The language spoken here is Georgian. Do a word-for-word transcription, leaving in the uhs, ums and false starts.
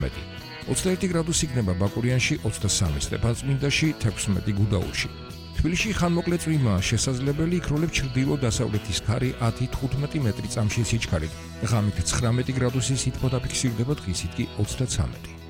მეტი. ოცდაერთი გრადუსი იქნება ბაკურიანში, ოცდასამი სტეფანწმინდაში, თექვსმეტი გუდაურში. თბილისში ხანმოკლე წვიმაა შესაძლებელი, იქროლებს ჩრდილო-დასავლეთის ქარი ათი თხუთმეტი მეტრი წამში სიჩქარით. ღამით ცხრამეტი გრადუსი სითბო დაფიქსირდება, დღისით კი ოცდაცამეტი.